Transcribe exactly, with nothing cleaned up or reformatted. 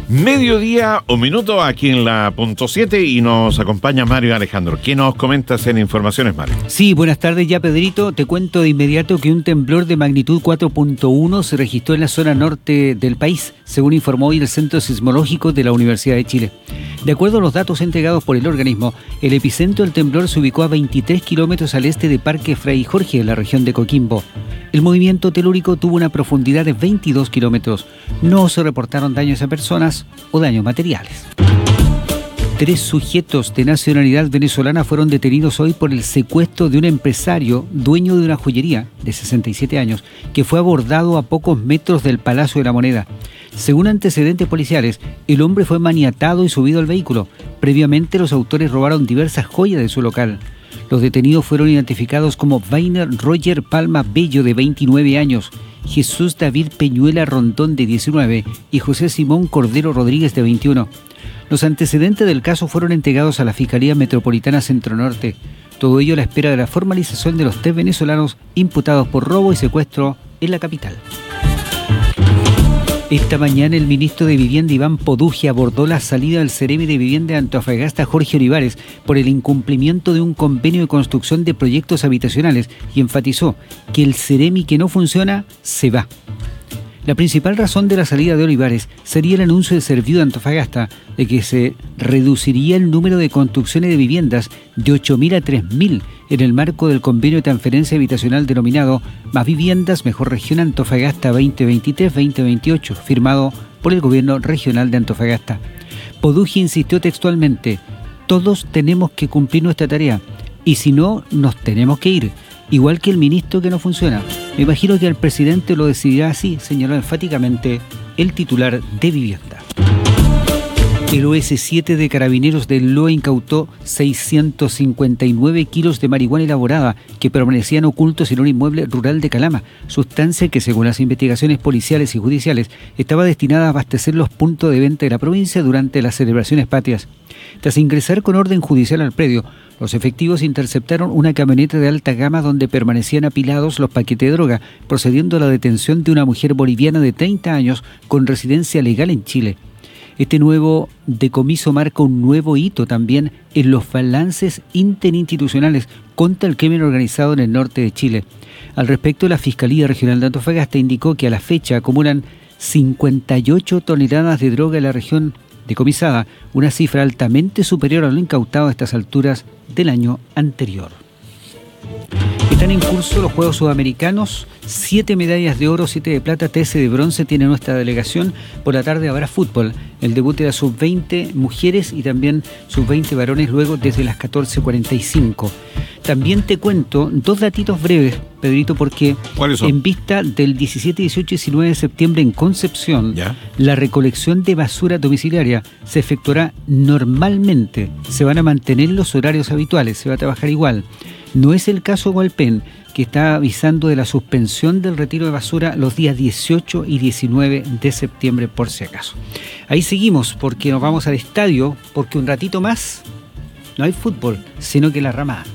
Mediodía o minuto aquí en la punto siete y nos acompaña Mario Alejandro. ¿Qué nos comentas en Informaciones, Mario? Sí, buenas tardes ya, Pedrito. Te cuento de inmediato que un temblor de magnitud cuatro punto uno se registró en la zona norte del país, según informó hoy el Centro Sismológico de la Universidad de Chile. De acuerdo a los datos entregados por el organismo, el epicentro del temblor se ubicó a veintitrés kilómetros al este de Parque Fray Jorge, en la región de Coquimbo. El movimiento telúrico tuvo una profundidad de veintidós kilómetros. No se reportaron daños a personas o daños materiales. Tres sujetos de nacionalidad venezolana fueron detenidos hoy por el secuestro de un empresario dueño de una joyería de sesenta y siete años que fue abordado a pocos metros del Palacio de la Moneda. Según antecedentes policiales, el hombre fue maniatado y subido al vehículo. Previamente, los autores robaron diversas joyas de su local. Los detenidos fueron identificados como Vainer Roger Palma Bello, de veintinueve años, Jesús David Peñuela Rondón, de diecinueve, y José Simón Cordero Rodríguez, de veintiuno. Los antecedentes del caso fueron entregados a la Fiscalía Metropolitana Centro Norte. Todo ello a la espera de la formalización de los tres venezolanos imputados por robo y secuestro en la capital. Esta mañana el ministro de Vivienda, Iván Poduje, abordó la salida del Ceremi de Vivienda de Antofagasta, Jorge Olivares, por el incumplimiento de un convenio de construcción de proyectos habitacionales y enfatizó que el Ceremi que no funciona se va. La principal razón de la salida de Olivares sería el anuncio de Servio de Antofagasta de que se reduciría el número de construcciones de viviendas de ocho mil a tres mil en el marco del convenio de transferencia habitacional denominado Más Viviendas, Mejor Región Antofagasta veinte veintitrés veinte veintiocho, firmado por el gobierno regional de Antofagasta. Poduje insistió textualmente: todos tenemos que cumplir nuestra tarea y si no, nos tenemos que ir. Igual que el ministro que no funciona. Me imagino que el presidente lo decidirá así, señaló enfáticamente el titular de Vivienda. El O S siete de Carabineros del Loa incautó seiscientos cincuenta y nueve kilos de marihuana elaborada que permanecían ocultos en un inmueble rural de Calama, sustancia que, según las investigaciones policiales y judiciales, estaba destinada a abastecer los puntos de venta de la provincia durante las celebraciones patrias. Tras ingresar con orden judicial al predio, los efectivos interceptaron una camioneta de alta gama donde permanecían apilados los paquetes de droga, procediendo a la detención de una mujer boliviana de treinta años con residencia legal en Chile. Este nuevo decomiso marca un nuevo hito también en los balances interinstitucionales contra el crimen organizado en el norte de Chile. Al respecto, la Fiscalía Regional de Antofagasta indicó que a la fecha acumulan cincuenta y ocho toneladas de droga en la región decomisada, una cifra altamente superior a lo incautado a estas alturas del año anterior. Están en curso los Juegos Sudamericanos, siete medallas de oro, siete de plata, trece de bronce tiene nuestra delegación. Por la tarde habrá fútbol, el debut de la sub veinte mujeres y también sub veinte varones luego desde las catorce cuarenta y cinco. También te cuento dos datitos breves, Pedrito, porque en vista del diecisiete, dieciocho y diecinueve de septiembre en Concepción, ¿ya?, la recolección de basura domiciliaria se efectuará normalmente. Se van a mantener los horarios habituales, se va a trabajar igual. No es el caso de Hualpén, que está avisando de la suspensión del retiro de basura los días dieciocho y diecinueve de septiembre, por si acaso. Ahí seguimos, porque nos vamos al estadio, porque un ratito más no hay fútbol, sino que la ramada.